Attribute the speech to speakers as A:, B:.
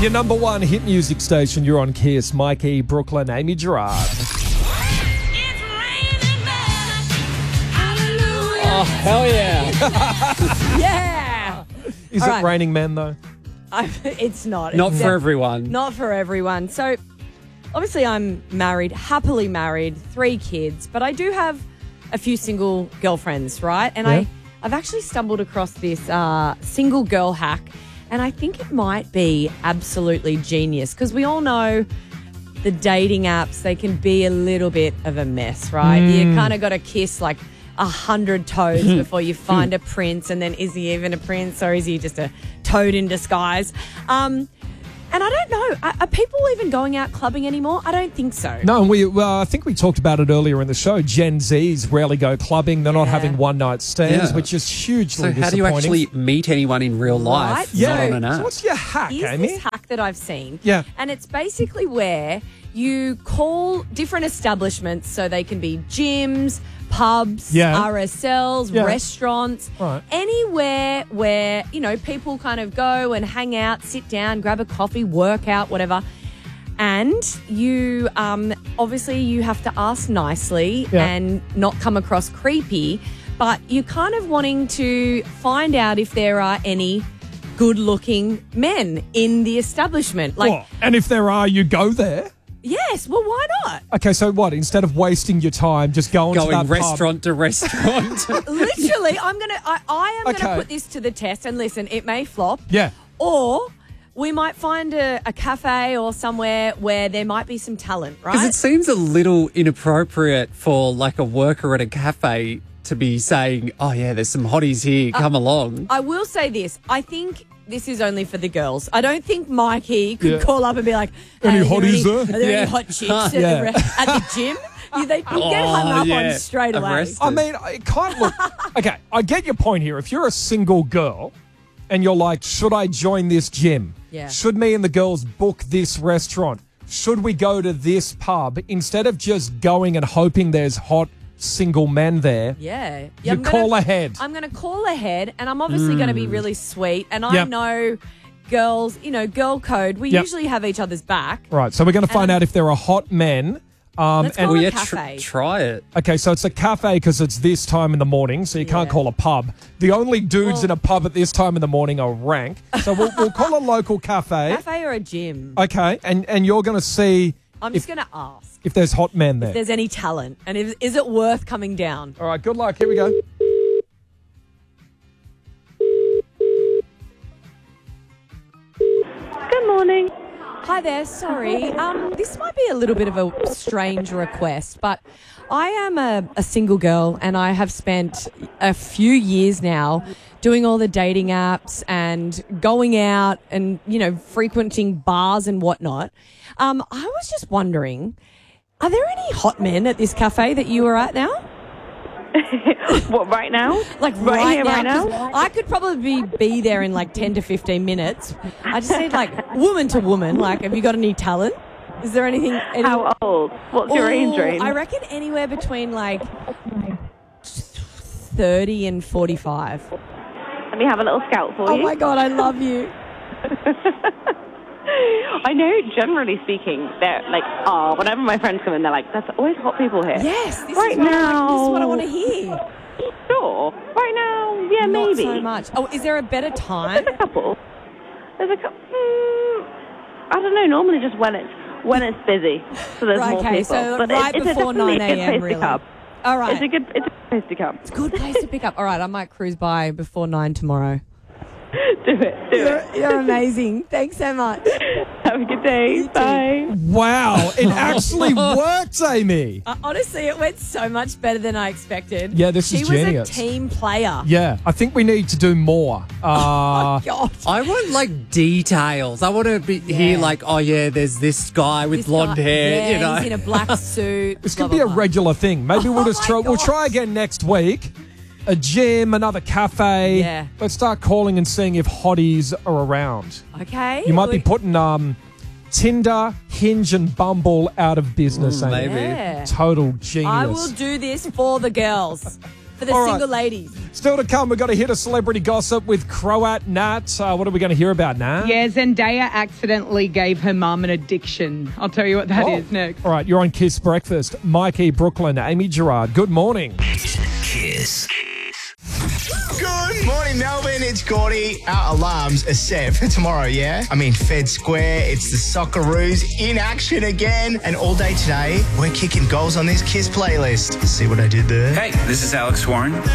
A: Your number one hit music station. You're on Kiss. Mikey, Brooklyn, Amy Gerard.
B: Oh, hell yeah.
C: Yeah.
A: Is
C: All
A: it
C: right.
A: raining men, though?
C: It's not.
B: Not for everyone.
C: Not for everyone. So, obviously, I'm married, happily married, 3 kids, but I do have a few single girlfriends, right? And
A: Yeah.
C: I've actually stumbled across this single girl hack, and I think it might be absolutely genius because we all know the dating apps, they can be a little bit of a mess, right? You kind of got to kiss like 100 toads before you find a prince, and then is he even a prince or is he just a toad in disguise? And I don't know, are people even going out clubbing anymore? I don't think so.
A: No, I think we talked about it earlier in the show. Gen Zs rarely go clubbing. They're not having one-night stands,
B: Yeah.
A: which is hugely
B: So how do you
A: disappointing.
B: actually meet anyone in real life?
C: Right?
B: Not on an
A: So
B: app.
A: what's your hack,
C: Here's
A: Amy?
C: this hack that I've seen.
A: Yeah.
C: And it's basically where you call different establishments, so they can be gyms, pubs,
A: Yeah.
C: RSLs,
A: Yeah.
C: restaurants,
A: Right.
C: anywhere where, people kind of go and hang out, sit down, grab a coffee, work out, whatever. And you, obviously you have to ask nicely
A: Yeah.
C: and not come across creepy, but you're kind of wanting to find out if there are any good-looking men in the establishment. Like,
A: What? And if there are, you go there?
C: yes, well, why not?
A: Okay, so what? Instead of wasting your time, just going to
B: Going
A: that
B: restaurant to restaurant.
C: Literally, I am
A: Okay.
C: gonna put this to the test, and listen, it may flop.
A: pub? Yeah.
C: Or we might find a cafe or somewhere where there might be some talent, right?
B: Because it seems a little inappropriate for like a worker at a cafe to be saying, oh yeah, there's some hotties here, come along.
C: I will say this. I think this is only for the girls. I don't think Mikey could
A: Yeah.
C: call up and be like,
A: Any
C: "Hey, are there
A: hotties
C: any,
A: there?"
C: Are there
B: Yeah.
C: any hot chicks at,
A: Yeah.
C: at the gym?" You'd get hung up on straight away.
B: Arrested.
A: I mean, it can't look... Okay, I get your point here. If you're a single girl and you're like, should I join this gym?
C: Yeah.
A: Should me and the girls book this restaurant? Should we go to this pub? Instead of just going and hoping there's hot single men there,
C: Yeah.
A: you
C: I'm
A: call ahead.
C: I'm going to call ahead, and I'm obviously going to be really sweet. And I
A: Yep.
C: know girls, girl code, we
A: Yep.
C: usually have each other's back.
A: Right, so we're going to find out if there are hot men.
C: Let's
A: and
C: call
B: Well,
C: a
B: yeah,
C: cafe.
B: try it.
A: Okay, so it's a cafe because it's this time in the morning, so you can't
C: Yeah.
A: call a pub. The only dudes
C: Well-
A: in a pub at this time in the morning are rank. So we'll call a local cafe.
C: Cafe or a gym.
A: Okay, and you're going to see
C: I'm just going to ask
A: if there's hot men there.
C: if there's any talent, and is it worth coming down?
A: All right, good luck. Here we go.
D: Good morning.
C: Hi there, sorry. This might be a little bit of a strange request, but I am a single girl, and I have spent a few years now doing all the dating apps and going out and, frequenting bars and whatnot. I was just wondering, are there any hot men at this cafe that you are at now?
D: What, right now?
C: Like
D: Right here, right
C: 'cause
D: now?
C: I could probably be there in like 10 to 15 minutes. I just need like woman to woman. Like, have you got any talent? Is there anything?
D: How old? What's your age range?
C: I reckon anywhere between like 30 and 45.
D: Let me have a little scout for
C: Oh
D: you.
C: my God, I love you.
D: I know, generally speaking, they're like, whenever my friends come in, they're like, there's always hot people here.
C: Yes, this
D: Right
C: is what
D: now.
C: this is what I want to hear.
D: Sure. Right now, yeah,
C: Not
D: maybe.
C: so much. Oh, is there a better time?
D: There's a couple. I don't know, normally just when it's busy. So there's
C: Right,
D: more
C: okay,
D: people.
C: so
D: But
C: right
D: it's
C: before
D: definitely
C: 9
D: a good
C: a.m.
D: place
C: really.
D: to come.
C: All right.
D: It's a good place to come.
C: Good place to pick up. All right, I might cruise by before 9 tomorrow.
D: Do it.
C: You're amazing. Thanks so much.
D: Have a good day.
C: You too.
D: Bye.
A: Wow, it actually worked, Amy.
C: Honestly, it went so much better than I expected.
A: Yeah, this
C: she
A: is
C: was
A: genius.
C: a team player.
A: Yeah, I think we need to do more.
C: God.
B: I want like details. I want to hear like, oh yeah, there's this guy with
C: This
B: blonde
C: guy-
B: hair.
C: yeah, he's in a black suit.
A: This
C: blah,
A: could be
C: blah,
A: a
C: blah.
A: regular thing. Maybe we'll
C: Oh
A: just
C: my
A: try. We'll
C: gosh.
A: try again next week. A gym, another cafe.
C: Yeah.
A: Let's start calling and seeing if hotties are around.
C: Okay.
A: You might be putting Tinder, Hinge, and Bumble out of business. Amy.
B: maybe.
C: Yeah.
A: Total genius.
C: I will do this for the girls. for the
A: All right.
C: single ladies.
A: Still to come, we've got to hit a celebrity gossip with Croat Nat. What are we going to hear about, Nat?
E: Yeah, Zendaya accidentally gave her mum an addiction. I'll tell you what that is next.
A: All right, you're on Kiss Breakfast. Mikey, Brooklyn, Amy Gerard. Good morning.
F: Kiss. Good morning, Melbourne. It's Gordy. Our alarms are set for tomorrow, yeah? I mean, Fed Square, it's the Socceroos in action again. And all day today, we're kicking goals on this Kiss playlist. See what I did there?
G: Hey, this is Alex Warren.